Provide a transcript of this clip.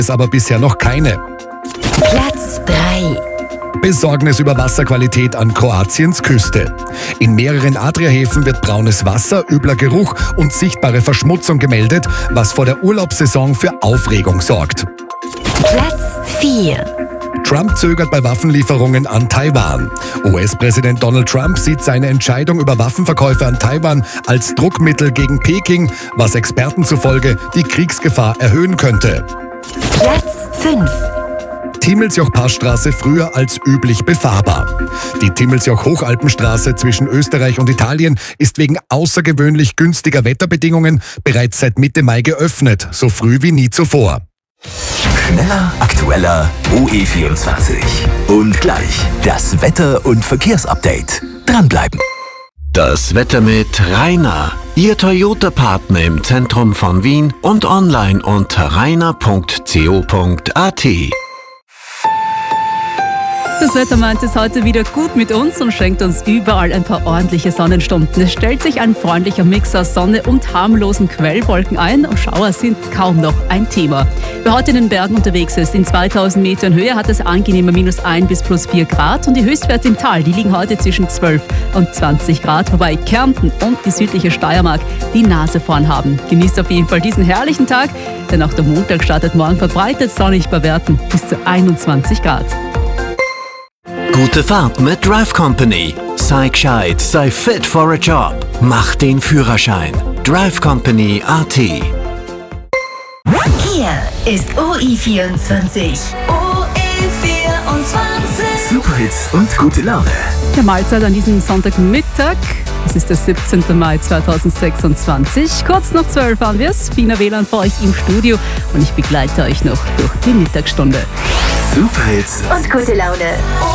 es aber bisher noch keine. Platz 3. Besorgnis über Wasserqualität an Kroatiens Küste. In mehreren Adriahäfen wird braunes Wasser, übler Geruch und sichtbare Verschmutzung gemeldet, was vor der Urlaubssaison für Aufregung sorgt. Platz 4. Trump zögert bei Waffenlieferungen an Taiwan. US-Präsident Donald Trump sieht seine Entscheidung über Waffenverkäufe an Taiwan als Druckmittel gegen Peking, was Experten zufolge die Kriegsgefahr erhöhen könnte. Platz 5. Timmelsjoch-Passstraße früher als üblich befahrbar. Die Timmelsjoch-Hochalpenstraße zwischen Österreich und Italien ist wegen außergewöhnlich günstiger Wetterbedingungen bereits seit Mitte Mai geöffnet, so früh wie nie zuvor. Schneller, aktueller, OE24. Und gleich das Wetter- und Verkehrsupdate. Dranbleiben. Das Wetter mit Rainer, Ihr Toyota-Partner im Zentrum von Wien und online unter rainer.co.at. Das Wetter meint es heute wieder gut mit uns und schenkt uns überall ein paar ordentliche Sonnenstunden. Es stellt sich ein freundlicher Mix aus Sonne und harmlosen Quellwolken ein und Schauer sind kaum noch ein Thema. Wer heute in den Bergen unterwegs ist, in 2000 Metern Höhe, hat es angenehme -1 bis +4 Grad und die Höchstwerte im Tal, die liegen heute zwischen 12 und 20 Grad, wobei Kärnten und die südliche Steiermark die Nase vorn haben. Genießt auf jeden Fall diesen herrlichen Tag, denn auch der Montag startet morgen verbreitet sonnig bei Werten bis zu 21 Grad. Gute Fahrt mit Drive Company. Sei gescheit, sei fit for a job. Mach den Führerschein. Drive Company AT. Hier ist OE24. Superhits und gute Laune. Der Mahlzeit an diesem Sonntagmittag. Es ist der 17. Mai 2026. Kurz nach 12 fahren wir es. Wiener WLAN für euch im Studio und ich begleite euch noch durch die Mittagsstunde. Superhits Und gute Laune.